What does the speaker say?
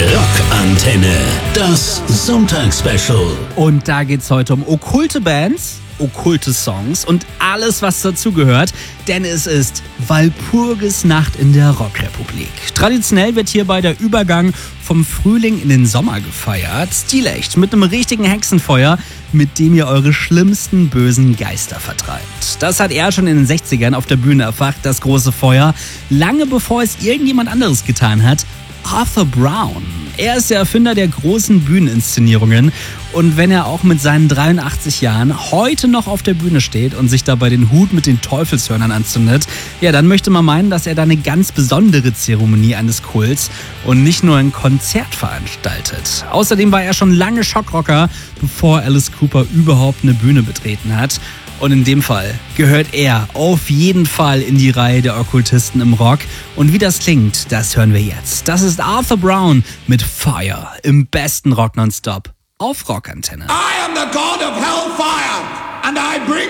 Rockantenne, das Sonntagsspecial. Und da geht's heute um okkulte Bands, okkulte Songs und alles, was dazugehört, denn es ist Walpurgisnacht in der Rockrepublik. Traditionell wird hierbei der Übergang vom Frühling in den Sommer gefeiert. Stilecht, mit einem richtigen Hexenfeuer, mit dem ihr eure schlimmsten bösen Geister vertreibt. Das hat er schon in den 60ern auf der Bühne erfacht, das große Feuer, lange bevor es irgendjemand anderes getan hat. Arthur Brown. Er ist der Erfinder der großen Bühneninszenierungen und wenn er auch mit seinen 83 Jahren heute noch auf der Bühne steht und sich dabei den Hut mit den Teufelshörnern anzündet, ja, dann möchte man meinen, dass er da eine ganz besondere Zeremonie eines Kults und nicht nur ein Konzert veranstaltet. Außerdem war er schon lange Schockrocker, bevor Alice Cooper überhaupt eine Bühne betreten hat. Und in dem Fall gehört er auf jeden Fall in die Reihe der Okkultisten im Rock. Und wie das klingt, das hören wir jetzt. Das ist Arthur Brown mit Fire im besten Rock nonstop auf Rockantenne. I am the god of hellfire and I bring